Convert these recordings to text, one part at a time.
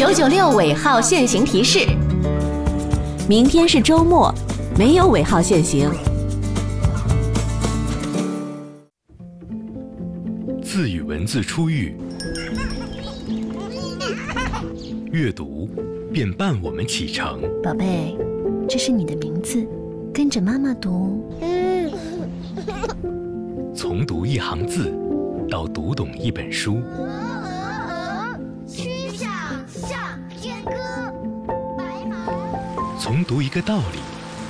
996尾号限行提示： 明天是周末，没有尾号限行。 字与文字初遇，阅读便伴我们启程。 宝贝，这是你的名字，跟着妈妈读。 从读一行字，到读懂一本书。 曲项向天歌，白马。 从读一个道理，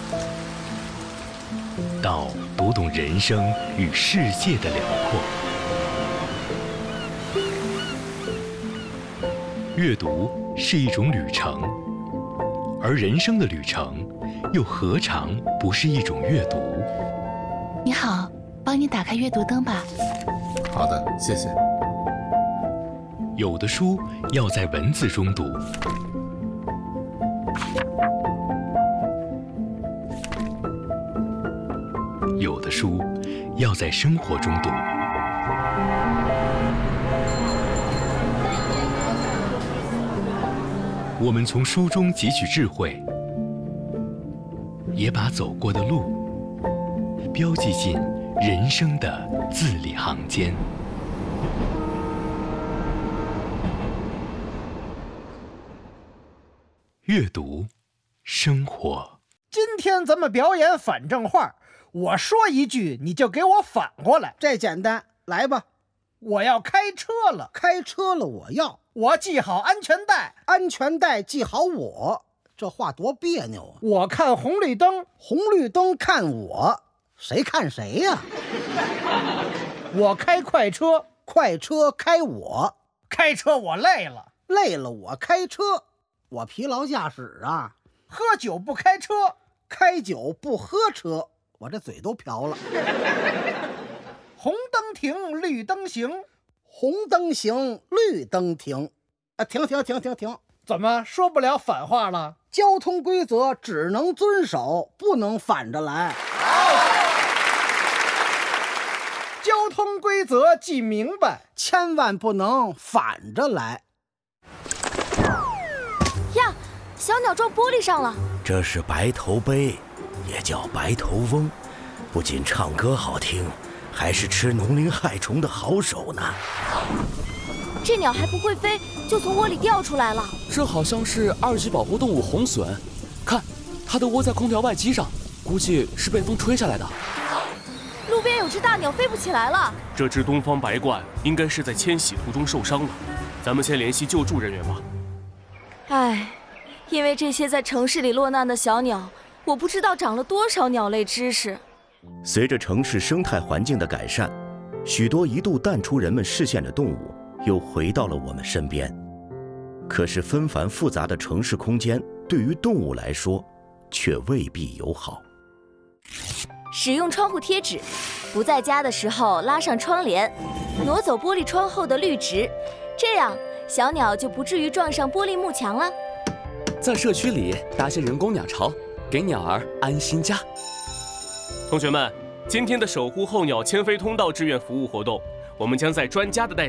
到读懂人生与世界的辽阔。阅读是一种旅程，而人生的旅程又何尝不是一种阅读？ 你好，帮你打开阅读灯吧。 好的，谢谢。 有的书要在文字中读，有的书要在生活中读。我们从书中汲取智慧，也把走过的路标记进人生的字里行间。阅读，生活。 今天咱们表演反正话，我说一句你就给我反过来。 这简单，来吧。 我要开车了， 开车了， 我系好安全带， 安全带系好我。这话多别扭啊！ 我看红绿灯， 红绿灯看我，谁看谁呀？ 我开快车， 快车开我， 开车我累了， 累了我开车，我疲劳驾驶啊。 喝酒不开车， 开酒不喝车，我这嘴都瓢了。 红灯停，绿灯行， 红灯行，绿灯停。停！ 怎么说不了反话了？ 交通规则只能遵守，不能反着来。 交通规则记明白， 千万不能反着来。 呀，小鸟撞玻璃上了。 这是白头鹎，也叫白头翁，不仅唱歌好听，还是吃农林害虫的好手呢。 这鸟还不会飞，就从窝里掉出来了。 这好像是2级保护动物红隼，看，它的窝在空调外机上，估计是被风吹下来的。 路边有只大鸟飞不起来了。 这只东方白鹳应该是在迁徙途中受伤了，咱们先联系救助人员吧。 唉，因为这些在城市里落难的小鸟，我不知道长了多少鸟类知识。 随着城市生态环境的改善，许多一度淡出人们视线的动物又回到了我们身边。可是纷繁复杂的城市空间对于动物来说却未必友好。 使用窗户贴纸，不在家的时候拉上窗帘，挪走玻璃窗后的绿植，这样小鸟就不至于撞上玻璃幕墙了。 在社区里搭些人工鸟巢，给鸟儿安心家。 同学们，今天的守护候鸟迁飞通道志愿服务活动，我们将在专家的带领